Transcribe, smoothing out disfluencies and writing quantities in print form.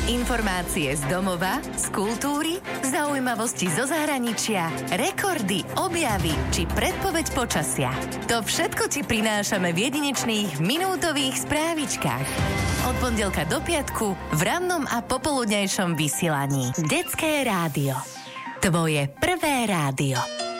Informácie z domova, z kultúry, zaujímavosti zo zahraničia, rekordy, objavy či predpoveď počasia. To všetko ti prinášame v jedinečných minútových správičkách. Od pondelka do piatku v rannom a popoludnejšom vysielaní. Detské rádio. Tvoje prvé rádio.